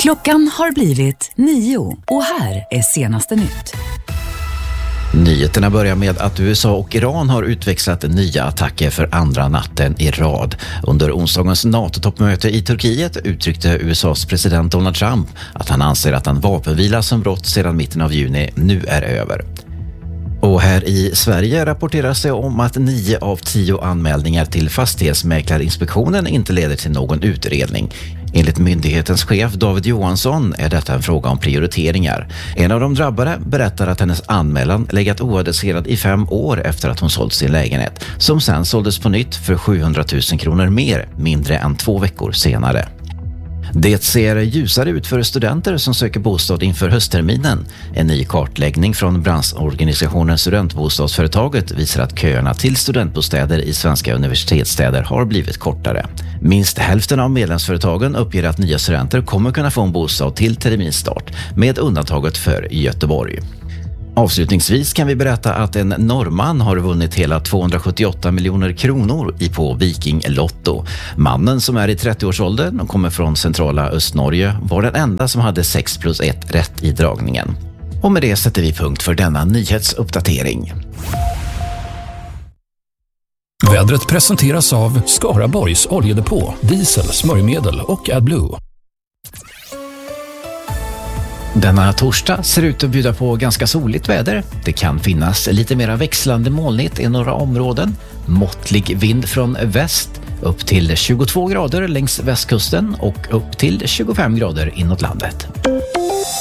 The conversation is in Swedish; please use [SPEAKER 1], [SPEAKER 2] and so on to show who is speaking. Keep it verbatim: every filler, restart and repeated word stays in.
[SPEAKER 1] Klockan har blivit nio och här är senaste nytt.
[SPEAKER 2] Nyheterna börjar med att U S A och Iran har utväxlat nya attacker för andra natten i rad. Under onsdagens NATO-toppmöte i Turkiet uttryckte U S A:s president Donald Trump att han anser att en vapenvila som rått sedan mitten av juni nu är över. Och här i Sverige rapporteras det om att nio av tio anmälningar till Fastighetsmäklarinspektionen inte leder till någon utredning. Enligt myndighetens chef David Johansson är detta en fråga om prioriteringar. En av de drabbade berättar att hennes anmälan legat oadresserad i fem år efter att hon sålt sin lägenhet, som sen såldes på nytt för sjuhundratusen kronor mer, mindre än två veckor senare. Det ser ljusare ut för studenter som söker bostad inför höstterminen. En ny kartläggning från branschorganisationen Studentbostadsföretaget visar att köerna till studentbostäder i svenska universitetsstäder har blivit kortare. Minst hälften av medlemsföretagen uppger att nya studenter kommer kunna få en bostad till terminstart, med undantaget för Göteborg. Avslutningsvis kan vi berätta att en norrman har vunnit hela tvåhundrasjuttioåtta miljoner kronor i på Viking Lotto. Mannen, som är i trettioårsåldern och kommer från centrala Östnorge, var den enda som hade sex plus ett rätt i dragningen. Och med det sätter vi punkt för denna nyhetsuppdatering.
[SPEAKER 3] Vädret presenteras av Skaraborgs oljedepå, diesel, smörjmedel och AdBlue.
[SPEAKER 2] Denna torsdag ser ut att bjuda på ganska soligt väder. Det kan finnas lite mera växlande molnigt i några områden. Måttlig vind från väst, upp till tjugotvå grader längs västkusten och upp till tjugofem grader inåt landet.